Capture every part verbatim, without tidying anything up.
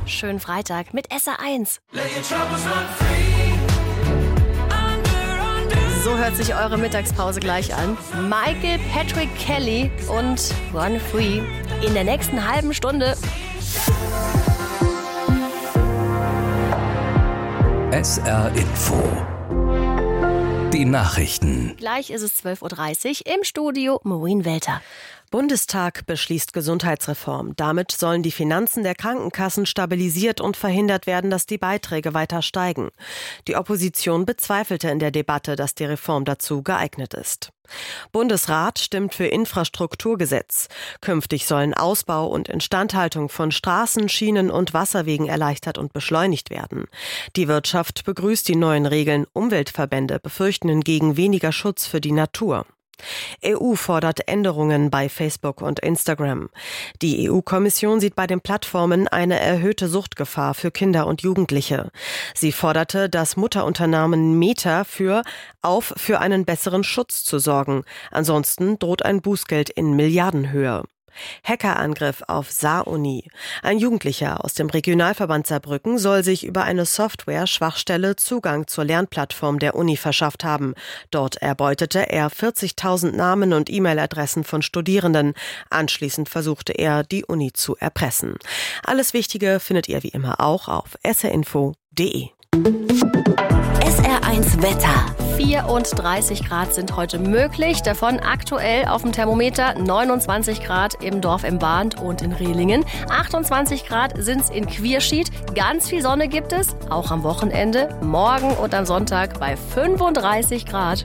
Schönen Freitag mit S R eins. So hört sich eure Mittagspause gleich an. Michael Patrick Kelly und Run Free in der nächsten halben Stunde. S R Info. Die Nachrichten. Gleich ist es zwölf Uhr dreißig, im Studio Maureen Welter. Bundestag beschließt Gesundheitsreform. Damit sollen die Finanzen der Krankenkassen stabilisiert und verhindert werden, dass die Beiträge weiter steigen. Die Opposition bezweifelte in der Debatte, dass die Reform dazu geeignet ist. Bundesrat stimmt für Infrastrukturgesetz. Künftig sollen Ausbau und Instandhaltung von Straßen, Schienen und Wasserwegen erleichtert und beschleunigt werden. Die Wirtschaft begrüßt die neuen Regeln. Umweltverbände befürchten hingegen weniger Schutz für die Natur. E U fordert Änderungen bei Facebook und Instagram. Die E U-Kommission sieht bei den Plattformen eine erhöhte Suchtgefahr für Kinder und Jugendliche. Sie forderte das Mutterunternehmen Meta für auf, für einen besseren Schutz zu sorgen. Ansonsten droht ein Bußgeld in Milliardenhöhe. Hackerangriff auf Saaruni. Ein Jugendlicher aus dem Regionalverband Saarbrücken soll sich über eine Software-Schwachstelle Zugang zur Lernplattform der Uni verschafft haben. Dort erbeutete er vierzigtausend Namen und E-Mail-Adressen von Studierenden. Anschließend versuchte er, die Uni zu erpressen. Alles Wichtige findet ihr wie immer auch auf s r info punkt d e. S R eins Wetter. vierunddreißig Grad sind heute möglich, davon aktuell auf dem Thermometer neunundzwanzig Grad im Dorf im Bahnd und in Rehlingen. achtundzwanzig Grad sind es in Quierschied. Ganz viel Sonne gibt es, auch am Wochenende, morgen und am Sonntag bei fünfunddreißig Grad.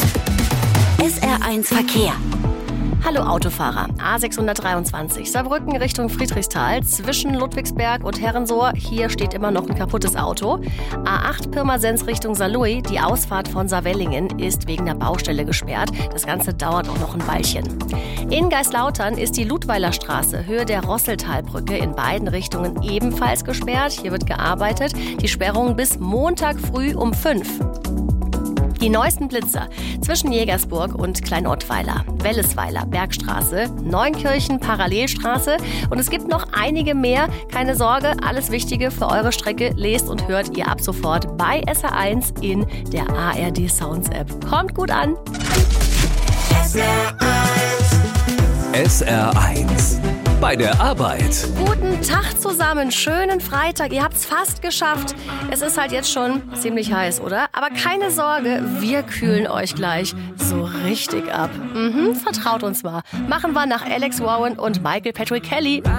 S R eins Verkehr. Hallo Autofahrer, A sechshundertdreiundzwanzig, Saarbrücken Richtung Friedrichsthal, zwischen Ludwigsberg und Herrensohr, hier steht immer noch ein kaputtes Auto. A acht Pirmasens Richtung Saarlouis, die Ausfahrt von Saarwellingen ist wegen der Baustelle gesperrt. Das Ganze dauert auch noch ein Weilchen. In Geislautern ist die Ludweiler Straße, Höhe der Rosseltalbrücke, in beiden Richtungen ebenfalls gesperrt. Hier wird gearbeitet. Die Sperrung bis Montag früh um fünf. Die neuesten Blitzer zwischen Jägersburg und Kleinottweiler, Wellesweiler, Bergstraße, Neunkirchen, Parallelstraße und es gibt noch einige mehr. Keine Sorge, alles Wichtige für eure Strecke lest und hört ihr ab sofort bei S R eins in der A R D Sounds App. Kommt gut an! S R eins. S R eins. Bei der Arbeit. Guten Tag zusammen, schönen Freitag, ihr habt's fast geschafft. Es ist halt jetzt schon ziemlich heiß, oder? Aber keine Sorge, wir kühlen euch gleich so richtig ab. Mhm, vertraut uns mal. Machen wir nach Alex Warren und Michael Patrick Kelly.